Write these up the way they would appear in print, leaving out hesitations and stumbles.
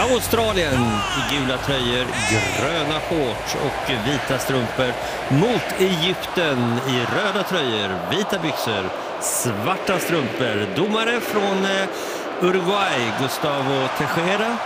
Australien i gula tröjor, gröna shorts och vita strumpor mot Egypten i röda tröjor, vita byxor, svarta strumpor. Domare från Uruguay, Gustavo Tejera.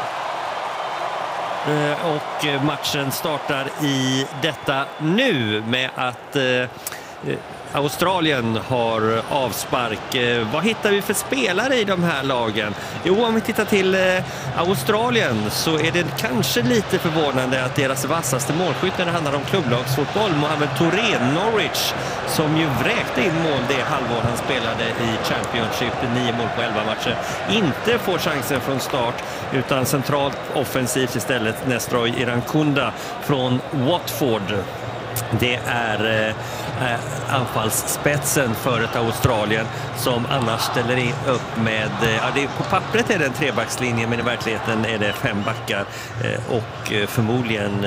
Och matchen startar i detta nu med att Australien har avspark. Vad hittar vi för spelare i de här lagen? Jo, om vi tittar till Australien så är det kanske lite förvånande att deras vassaste målskytt när det handlar om klubblagsfotboll, Mohamed Touré, Norwich, som ju vräkte in mål det halvår han spelade i Championship, 9 mål på 11 matcher, inte får chansen från start utan centralt offensivt istället Nestroy Irankunda från Watford. Det är anfallsspetsen för ett Australien som annars ställer upp med, på pappret är det en trebackslinje men i verkligheten är det 5 backar och förmodligen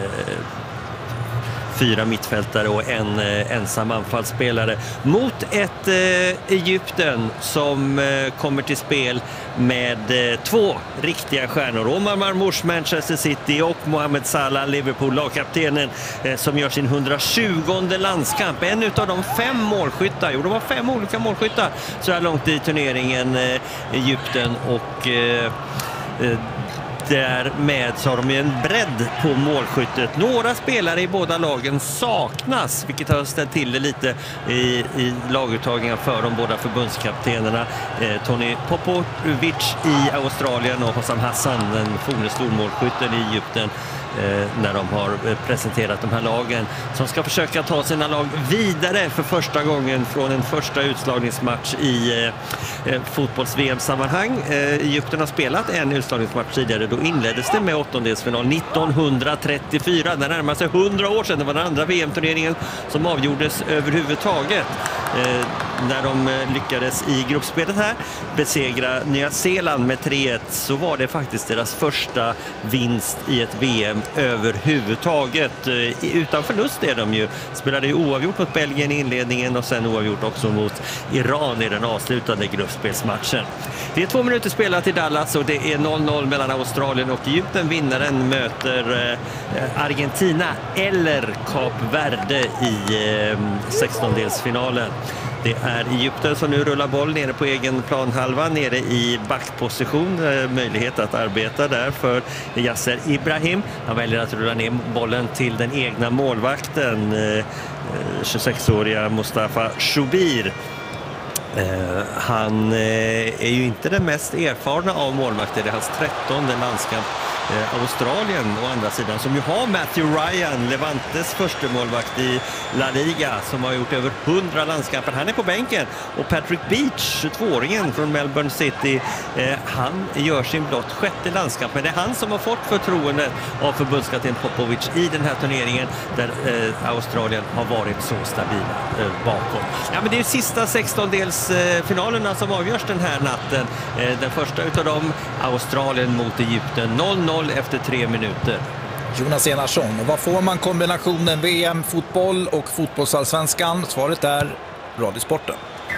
4 mittfältare och en ensam anfallsspelare mot ett Egypten som kommer till spel med 2 riktiga stjärnor. Omar Marmoush, Manchester City, och Mohamed Salah, Liverpool, lagkaptenen som gör sin 120:e landskamp. En utav de 5 målskyttar, de har 5 olika målskyttar så här långt i turneringen, Egypten, och därmed så har de ju en bredd på målskyttet. Några spelare i båda lagen saknas, vilket har ställt till det lite i laguttagningen för de båda förbundskaptenerna. Tony Popovic i Australien och Hossam Hassan, den forne stormålskytten i Egypten, när de har presenterat de här lagen som ska försöka ta sina lag vidare för första gången från en första utslagningsmatch i fotbolls-VM-sammanhang. Egypten har spelat en utslagningsmatch tidigare. Då inleddes det med åttondelsfinal 1934. Det närmar sig 100 år sedan. Det var den andra VM-turneringen som avgjordes överhuvudtaget. När de lyckades i gruppspelet här besegra Nya Zeeland med 3-1 så var det faktiskt deras första vinst i ett VM överhuvudtaget. Utan förlust är de ju. Spelade ju oavgjort mot Belgien i inledningen och sen oavgjort också mot Iran i den avslutande gruppspelsmatchen. Det är 2 minuter spelat i Dallas och det är 0-0 mellan Australien och Egypten. Vinnaren möter Argentina eller Kap Verde i 16-delsfinalen. Det är Egypten som nu rullar boll nere på egen planhalva, nere i backposition. Möjlighet att arbeta där för Yasser Ibrahim. Han väljer att rulla ner bollen till den egna målvakten, 26-åriga Mustafa Shubir. Han är ju inte den mest erfarna av målvakter. Det är hans 13:e landskamp. Australien å andra sidan, som ju har Matthew Ryan, Levantes första målvakt i La Liga, som har gjort över 100 landskamper. Han är på bänken, och Patrick Beach, 22-åringen från Melbourne City, han gör sin blott 6:e landskamp. Men det är han som har fått förtroendet av förbundskapten Popovic i den här turneringen där Australien har varit så stabila bakom. Ja, men det är ju sista 16-delsfinalerna som avgörs den här natten. Den första utav dem, Australien mot Egypten, 0-0 efter 3 minuter. Jonas Enarsson, vad får man kombinationen VM-fotboll och fotbollsallsvenskan? Svaret är Radiosporten.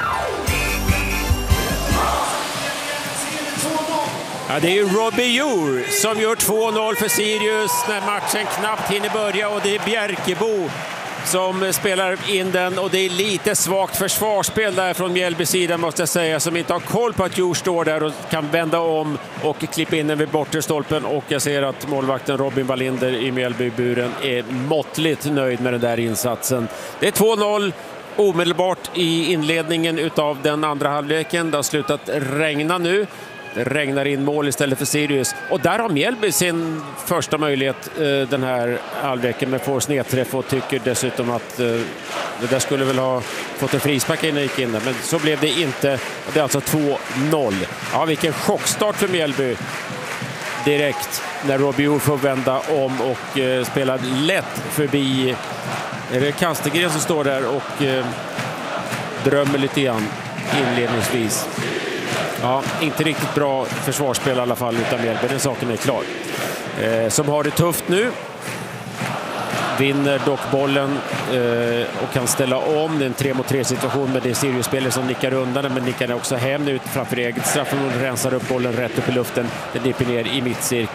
Ja, det är ju Robbie Jour som gör 2-0 för Sirius när matchen knappt hinner börja, och det är Bjerkebo som spelar in den, och det är lite svagt försvarsspel där från Mjällby sida, måste jag säga, som inte har koll på att Jour står där och kan vända om och klippa in den vid bortre stolpen. Och jag ser att målvakten Robin Wallinder i Mjällbyburen är måttligt nöjd med den där insatsen. Det är 2-0 omedelbart i inledningen utav den andra halvleken. Det har slutat regna nu. Det regnar in mål istället för Sirius. Och där har Mjällby sin första möjlighet den här halvleken, med får snedträff, och tycker dessutom att det där skulle väl ha fått en frispark innan det gick in där. Men så blev det inte. Det är alltså 2-0. Ja, vilken chockstart för Mjällby direkt när Robbie Jour får vända om och spela lätt förbi. Är det Kastegren som står där och drömmer lite grann inledningsvis. Ja, inte riktigt bra försvarsspel i alla fall utan Mjällby, den saken är klar. Som har det tufft nu. Vinner dock bollen och kan ställa om. Det är en 3-mot-3 situation med det Sirius-spelare som nickar undan den, men nickar också hem ut framför eget straffområde, rensar upp bollen rätt upp i luften. Den dipper ner i mittcirkeln.